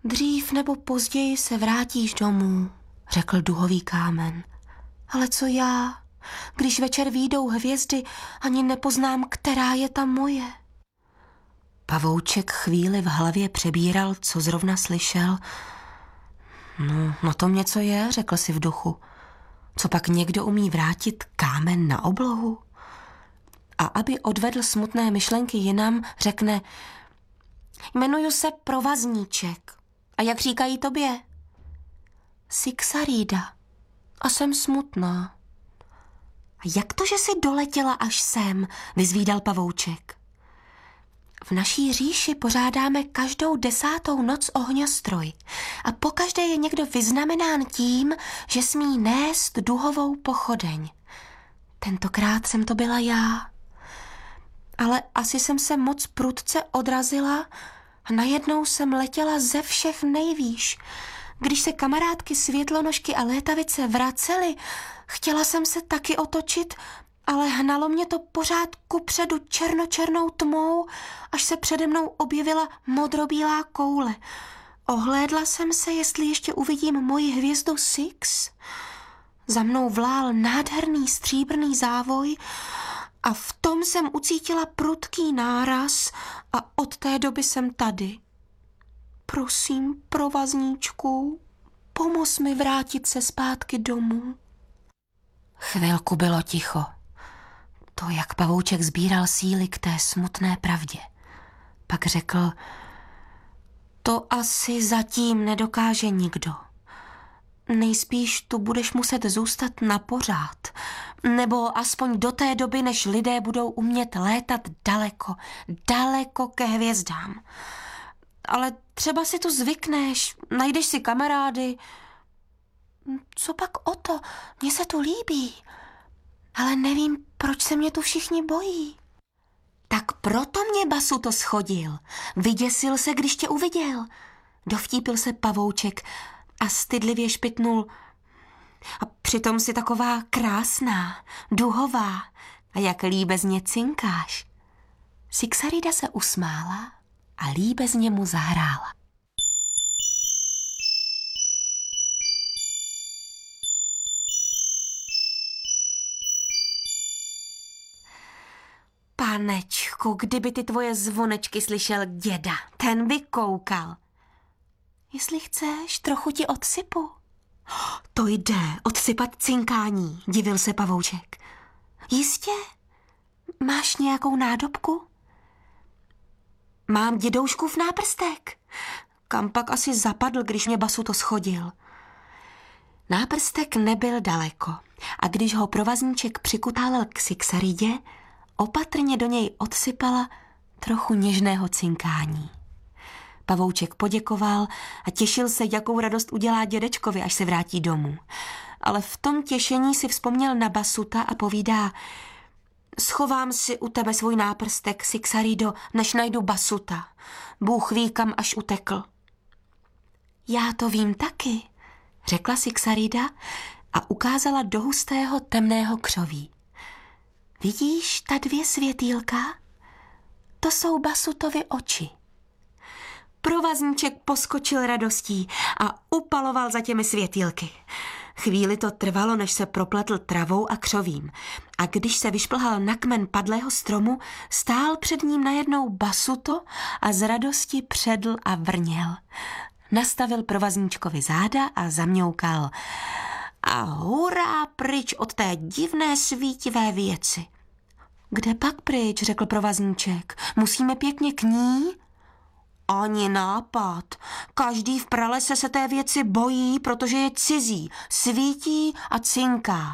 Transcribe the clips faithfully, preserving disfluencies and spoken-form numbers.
Dřív nebo později se vrátíš domů, řekl duhový kámen. Ale co já, když večer výjdou hvězdy, ani nepoznám, která je ta moje. Pavouček chvíli v hlavě přebíral, co zrovna slyšel. No, na tom něco je, řekl si v duchu. Co pak někdo umí vrátit kámen na oblohu? A aby odvedl smutné myšlenky jinam, řekne: jmenuju se Provazníček. A jak říkají tobě? Sixarida. A jsem smutná. A jak to, že jsi doletěla až sem? Vyzvídal pavouček. V naší říši pořádáme každou desátou noc ohňostroj a pokaždé je někdo vyznamenán tím, že smí nést duhovou pochodeň. Tentokrát jsem to byla já. Ale asi jsem se moc prudce odrazila a najednou jsem letěla ze všech nejvýš. Když se kamarádky Světlonožky a Létavice vracely, chtěla jsem se taky otočit, ale hnalo mě to pořád kupředu černočernou tmou, až se přede mnou objevila modrobílá koule. Ohlédla jsem se, jestli ještě uvidím moji hvězdu Six. Za mnou vlál nádherný stříbrný závoj a v tom jsem ucítila prudký náraz a od té doby jsem tady. Prosím, Provazníčku, pomoz mi vrátit se zpátky domů. Chvilku bylo ticho. To, jak pavouček sbíral síly k té smutné pravdě. Pak řekl: to asi zatím nedokáže nikdo. Nejspíš tu budeš muset zůstat na pořád, nebo aspoň do té doby, než lidé budou umět létat daleko, daleko ke hvězdám. Ale třeba si tu zvykneš, najdeš si kamarády. Co pak o to? Mně se tu líbí. Ale nevím, proč se mě tu všichni bojí. Tak proto mě Basuto schodil. Vyděsil se, když tě uviděl. Dovtípil se pavouček a stydlivě špitnul. A přitom si taková krásná, duhová. A jak líbezně cinkáš. Sixarida se usmála a líbezně mu zahrála. Panečku, kdyby ty tvoje zvonečky slyšel děda, ten by koukal. Jestli chceš, trochu ti odsypu. To jde, odsypat cinkání, divil se pavouček. Jistě? Máš nějakou nádobku? Mám dědouškův náprstek. Kam pak asi zapadl, když mě Basuto schodil. Náprstek nebyl daleko a když ho Provazníček přikutálel k Sixaridě, opatrně do něj odsypala trochu něžného cinkání. Pavouček poděkoval a těšil se, jakou radost udělá dědečkovi, až se vrátí domů. Ale v tom těšení si vzpomněl na Basuta a povídá: schovám si u tebe svůj náprstek, Sixarido, než najdu Basuta. Bůh ví, kam až utekl. Já to vím taky, řekla Sixarida a ukázala do hustého temného křoví. Vidíš ta dvě světýlka? To jsou Basutovy oči. Provazníček poskočil radostí a upaloval za těmi světýlky. Chvíli to trvalo, než se propletl travou a křovím. A když se vyšplhal na kmen padlého stromu, stál před ním najednou Basuto a z radosti předl a vrněl. Nastavil Provazníčkovi záda a zamňoukal. A hurá pryč od té divné svítivé věci. Kde pak pryč, řekl Provazníček. Musíme pěkně k ní? Ani nápad. Každý v pralese se té věci bojí, protože je cizí, svítí a cinká.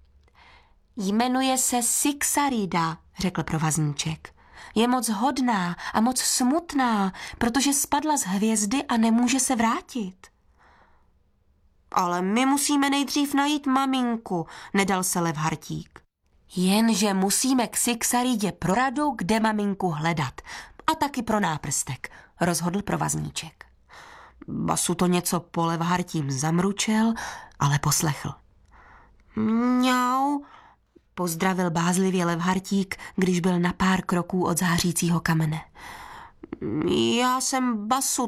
Jmenuje se Sixarida, řekl Provazníček. Je moc hodná a moc smutná, protože spadla z hvězdy a nemůže se vrátit. Ale my musíme nejdřív najít maminku, nedal se Lev Hartík. Jenže musíme k Sixaridě pro radu, kde maminku hledat. A taky pro náprstek, rozhodl Provazníček. Basuto něco po Lev Hartím zamručel, ale poslechl. Mňau, pozdravil bázlivě Lev Hartík, když byl na pár kroků od zářícího kamene. Já jsem Basuto.